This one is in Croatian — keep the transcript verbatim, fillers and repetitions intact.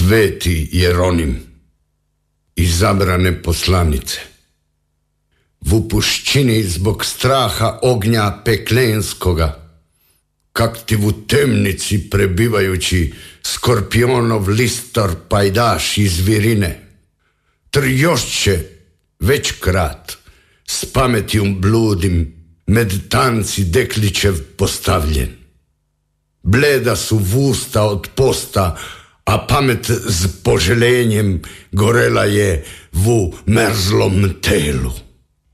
sveti Jeronim, izabrane poslanice. V puščini zbog straha ognja peklenskoga, kak ti v temnici prebivajući skorpionov listor pajdaš iz virine, trjošće večkrat s pametjom bludim med tanci dekličev postavljen. Bleda su vusta od posta, a pamet z poželenjem gorela je v merzlom telu.